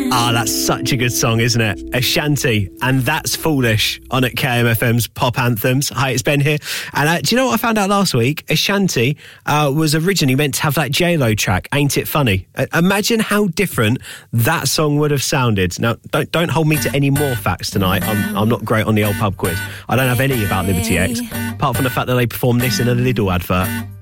Ah, that's such a good song, isn't it? Ashanti, and That's Foolish on at KMFM's Pop Anthems. Hi, it's Ben here. And do you know what I found out last week? Ashanti was originally meant to have that J-Lo track, Ain't It Funny? Imagine how different that song would have sounded. Now, don't hold me to any more facts tonight. I'm not great on the old pub quiz. I don't have any about Liberty X, apart from the fact that they performed this in a Lidl advert.